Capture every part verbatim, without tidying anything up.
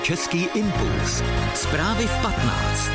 Český impuls. Zprávy v patnáct.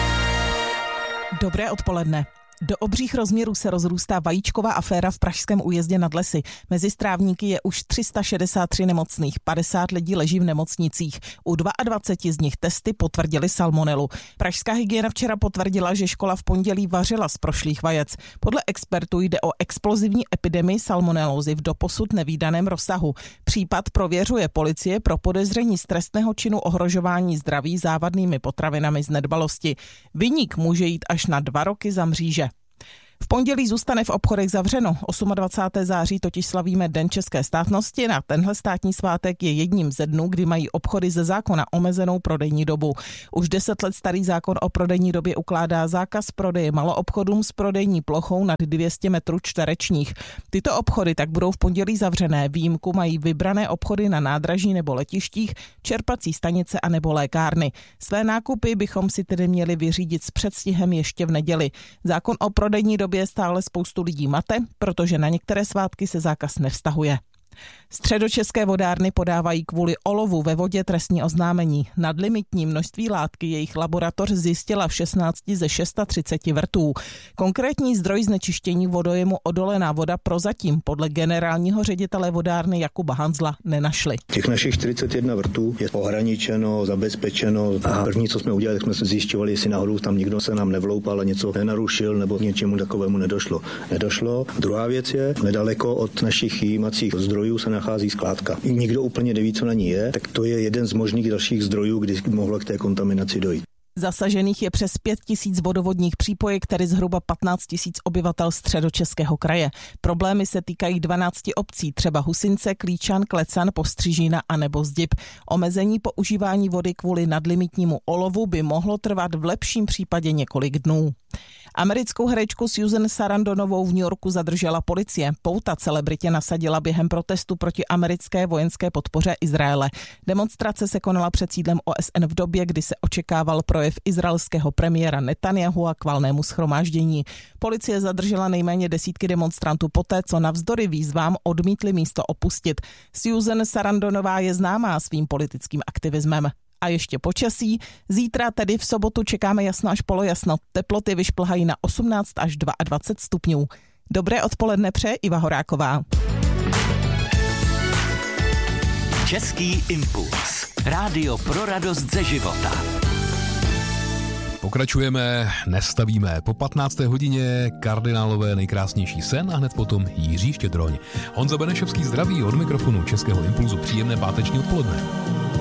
Dobré odpoledne. Do obřích rozměrů se rozrůstá vajíčková aféra v pražském Újezdě nad Lesy. Mezi strávníky je už tři sta šedesát tři nemocných, padesát lidí leží v nemocnicích. U dvacet dva z nich testy potvrdily salmonelu. Pražská hygiena včera potvrdila, že škola v pondělí vařila z prošlých vajec. Podle expertů jde o explozivní epidemii salmonelózy v doposud nevídaném rozsahu. Případ prověřuje policie pro podezření z trestného činu ohrožování zdraví závadnými potravinami z nedbalosti. Viník může jít až na dva roky za mříže. V pondělí zůstane v obchodech zavřeno. dvacátého osmého září totiž slavíme Den české státnosti. Na tenhle státní svátek je jedním ze dnů, kdy mají obchody ze zákona omezenou prodejní dobu. Už deset let starý zákon o prodejní době ukládá zákaz prodeje maloobchodům s prodejní plochou nad dvě stě metrů čtverečních. Tyto obchody tak budou v pondělí zavřené. Výjimku mají vybrané obchody na nádraží nebo letištích, čerpací stanice a nebo lékárny. Své nákupy bychom si tedy měli vyřídit s předstihem ještě v neděli. Zákon o prodejní době stále spoustu lidí mate, protože na některé svátky se zákaz nevztahuje. Středočeské vodárny podávají kvůli olovu ve vodě trestní oznámení. Nadlimitní množství látky jejich laboratoř zjistila v šestnácti ze třiceti šesti vrtů. Konkrétní zdroj znečištění vodojemu Odolená voda prozatím podle generálního ředitele vodárny Jakuba Hanzla nenašli. Těch našich čtyřicet jedna vrtů je ohraničeno, zabezpečeno a první, co jsme udělali, tak jsme zjišťovali, jestli náhodou tam nikdo se nám nevloupal a něco nenarušil nebo k něčemu takovému nedošlo. Nedošlo. Druhá věc je, nedaleko od našich jímacích zdrojů se nachází skládka. Nikdo úplně neví, co na ní je, tak to je jeden z možných dalších zdrojů, kdy mohlo k té kontaminaci dojít. Zasažených je přes pět tisíc vodovodních přípojek, tedy zhruba patnáct tisíc obyvatel Středočeského kraje. Problémy se týkají dvanácti obcí, třeba Husince, Klíčan, Klecan, Postřižína a nebo Zdib. Omezení používání vody kvůli nadlimitnímu olovu by mohlo trvat v lepším případě několik dnů. Americkou herečku Susan Sarandonovou v New Yorku zadržela policie. Pouta celebritě nasadila během protestu proti americké vojenské podpoře Izraele. Demonstrace se konala před sídlem O S N v době, kdy se očekával projev izraelského premiéra Netanyahua k valnému shromáždění. Policie zadržela nejméně desítky demonstrantů poté, co navzdory výzvám odmítli místo opustit. Susan Sarandonová je známá svým politickým aktivismem. A ještě počasí. Zítra, tedy v sobotu, čekáme jasno až polojasno. Teploty vyšplhají na osmnáct až dvacet dva stupňů. Dobré odpoledne přeje Iva Horáková. Český impuls. Rádio pro radost ze života. Pokračujeme, nestavíme. Po patnácté hodině kardinálové nejkrásnější sen a hned potom Jiří Štědroň. Honza Benešovský zdraví od mikrofonu Českého impulzu. Příjemné páteční odpoledne.